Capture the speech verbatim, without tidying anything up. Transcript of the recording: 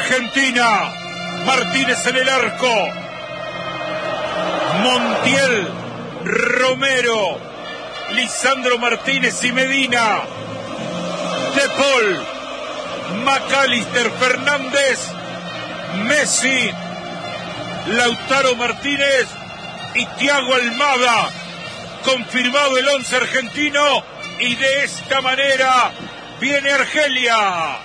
Argentina, Martínez en el arco, Montiel, Romero, Lisandro Martínez y Medina, De Paul, McAllister, Fernández, Messi, Lautaro Martínez y Thiago Almada. Confirmado el once argentino y de esta manera viene Argelia.